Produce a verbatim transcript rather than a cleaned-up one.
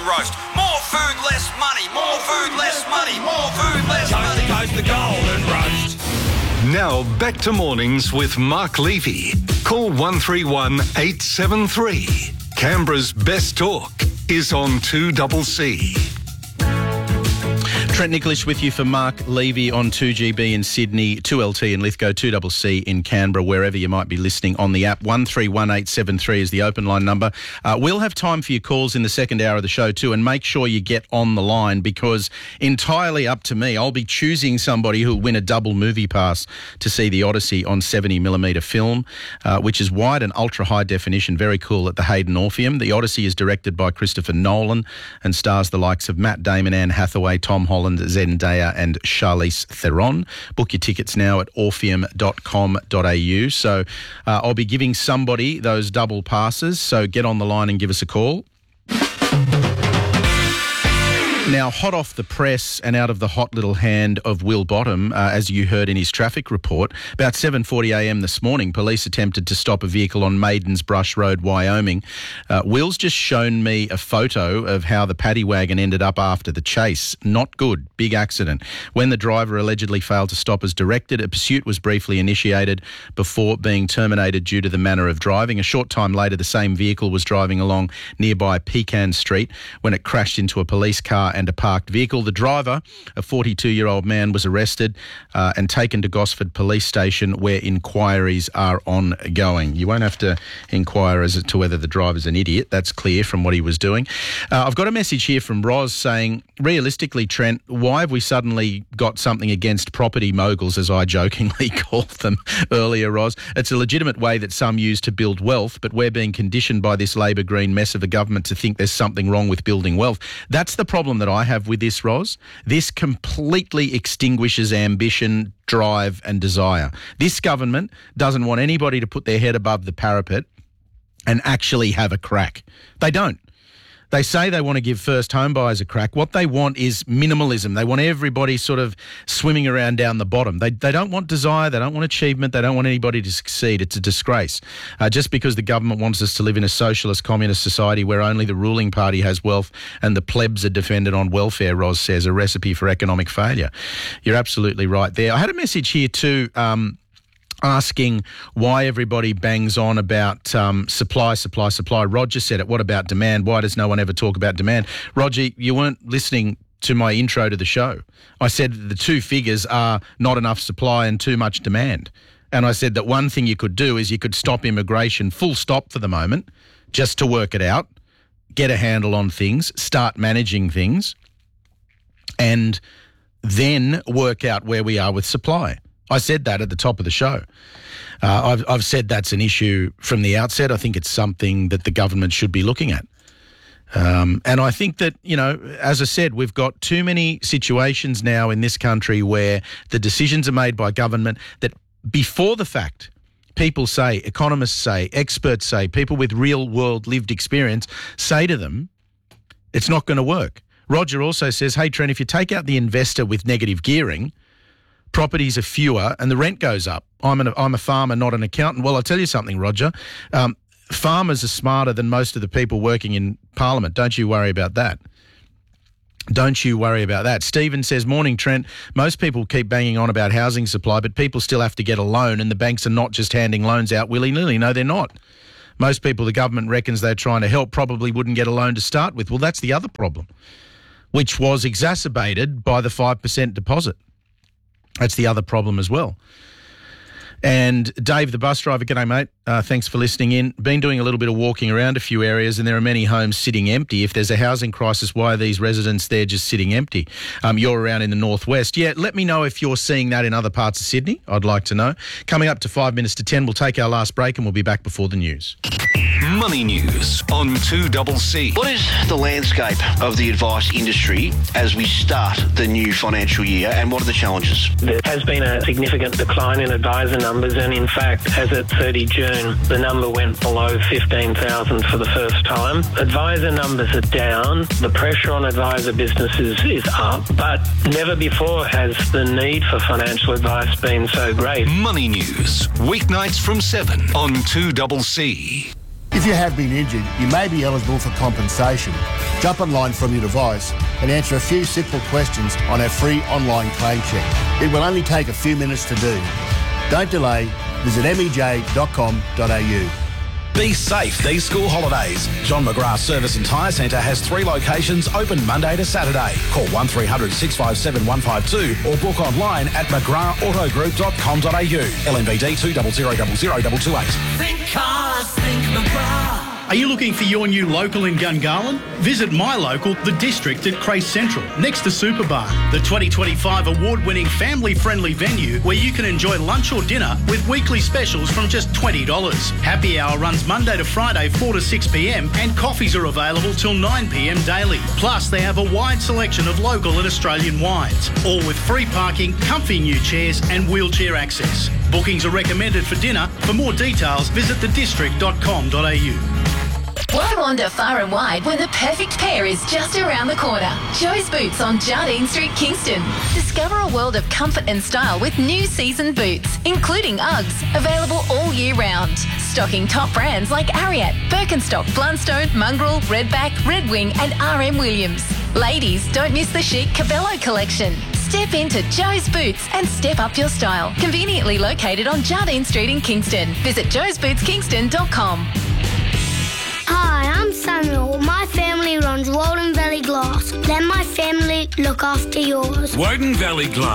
roast. More food, less money. More food, less money. More food, less money. Coast to coast, the golden roast. Now back to mornings with Mark Levy. Call one three one eight seven three. Canberra's best talk is on two C C. Trent Nicholas with you for Mark Levy on two G B in Sydney, two L T in Lithgow, two C C in Canberra, wherever you might be listening on the app. one three one eight seven three is the open line number. Uh, we'll have time for your calls in the second hour of the show too, and make sure you get on the line, because entirely up to me, I'll be choosing somebody who'll win a double movie pass to see the Odyssey on seventy millimetre film, uh, which is wide and ultra high definition, very cool at the Hayden Orpheum. The Odyssey is directed by Christopher Nolan and stars the likes of Matt Damon, Anne Hathaway, Tom Holland, Zendaya and Charlize Theron. Book your tickets now at orpheum dot com dot a u. So uh, I'll be giving somebody those double passes, so get on the line and give us a call. Now, hot off the press and out of the hot little hand of Will Bottom, uh, as you heard in his traffic report, about seven forty a m this morning, police attempted to stop a vehicle on Maidens Brush Road, Wyoming. Uh, Will's just shown me a photo of how the paddy wagon ended up after the chase. Not good. Big accident. When the driver allegedly failed to stop as directed, a pursuit was briefly initiated before being terminated due to the manner of driving. A short time later, the same vehicle was driving along nearby Pecan Street when it crashed into a police car and a parked vehicle. The driver, a forty-two-year-old man, was arrested uh, and taken to Gosford Police Station, where inquiries are ongoing. You won't have to inquire as to whether the driver's an idiot. That's clear from what he was doing. Uh, I've got a message here from Roz saying, realistically, Trent, why have we suddenly got something against property moguls, as I jokingly called them earlier, Roz? It's a legitimate way that some use to build wealth, but we're being conditioned by this Labor Green mess of a government to think there's something wrong with building wealth. That's the problem that I have with this, Roz. This completely extinguishes ambition, drive and desire. This government doesn't want anybody to put their head above the parapet and actually have a crack. They don't. They say they want to give first home buyers a crack. What they want is minimalism. They want everybody sort of swimming around down the bottom. They they don't want desire. They don't want achievement. They don't want anybody to succeed. It's a disgrace. Uh, just because the government wants us to live in a socialist, communist society where only the ruling party has wealth and the plebs are defended on welfare, Roz says, a recipe for economic failure. You're absolutely right there. I had a message here too, um, asking why everybody bangs on about um, supply, supply, supply. Roger said it. What about demand? Why does no one ever talk about demand? Roger, you weren't listening to my intro to the show. I said that the two figures are not enough supply and too much demand. And I said that one thing you could do is you could stop immigration, full stop for the moment, just to work it out, get a handle on things, start managing things, and then work out where we are with supply. I said that at the top of the show. Uh, I've, I've said that's an issue from the outset. I think it's something that the government should be looking at. Um, and I think that, you know, as I said, we've got too many situations now in this country where the decisions are made by government that before the fact, people say, economists say, experts say, people with real world lived experience say to them, it's not going to work. Roger also says, hey, Trent, if you take out the investor with negative gearing, properties are fewer and the rent goes up. I'm, an, I'm a farmer, not an accountant. Well, I'll tell you something, Roger. Um, farmers are smarter than most of the people working in Parliament. Don't you worry about that. Don't you worry about that. Stephen says, morning, Trent. Most people keep banging on about housing supply, but people still have to get a loan and the banks are not just handing loans out willy-nilly. No, they're not. Most people the government reckons they're trying to help probably wouldn't get a loan to start with. Well, that's the other problem, which was exacerbated by the five percent deposit. That's the other problem as well. And Dave, the bus driver, g'day, mate. Uh, thanks for listening in. Been doing a little bit of walking around a few areas and there are many homes sitting empty. If there's a housing crisis, why are these residents there just sitting empty? Um, you're around in the northwest. Yeah, let me know if you're seeing that in other parts of Sydney. I'd like to know. Coming up to five minutes to ten, we'll take our last break and we'll be back before the news. Money News on two C C. What is the landscape of the advice industry as we start the new financial year and what are the challenges? There has been a significant decline in advisor numbers and in fact, as at thirty June, the number went below fifteen thousand for the first time. Advisor numbers are down, the pressure on advisor businesses is up, but never before has the need for financial advice been so great. Money News, weeknights from seven on two C C. If you have been injured, you may be eligible for compensation. Jump online from your device and answer a few simple questions on our free online claim check. It will only take a few minutes to do. Don't delay. Visit m e j dot com dot a u. Be safe these school holidays. John McGrath Service and Tyre Centre has three locations open Monday to Saturday. Call one three hundred six five seven one five two or book online at mcgrath auto group dot com dot a u. L M B D two zero zero zero zero two two eight. Think cars, think McGrath. Are you looking for your new local in Gungahlin? Visit my local, The District at Crace Central, next to Superbar, the twenty twenty-five award-winning family-friendly venue where you can enjoy lunch or dinner with weekly specials from just twenty dollars. Happy hour runs Monday to Friday, four to six p m, and coffees are available till nine p m daily. Plus, they have a wide selection of local and Australian wines, all with free parking, comfy new chairs and wheelchair access. Bookings are recommended for dinner. For more details, visit the district dot com dot a u. Why wander far and wide when the perfect pair is just around the corner? Joe's Boots on Jardine Street, Kingston. Discover a world of comfort and style with new season boots, including Uggs, available all year round. Stocking top brands like Ariat, Birkenstock, Blundstone, Mongrel, Redback, Red Wing and R M Williams. Ladies, don't miss the chic Cabello collection. Step into Joe's Boots and step up your style. Conveniently located on Jardine Street in Kingston. Visit joes boots kingston dot com. Hi, I'm Samuel. My family runs Walden Valley Glass. Let my family look after yours. Woden Valley Glass.